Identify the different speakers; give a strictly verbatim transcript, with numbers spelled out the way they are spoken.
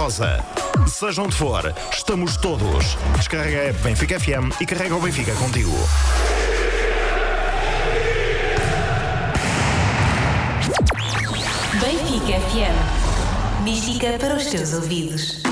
Speaker 1: cor-de-rosa. Seja onde for, estamos todos. Descarrega a app Benfica F M e carrega o Benfica contigo.
Speaker 2: Benfica F M. Mística para os teus ouvidos.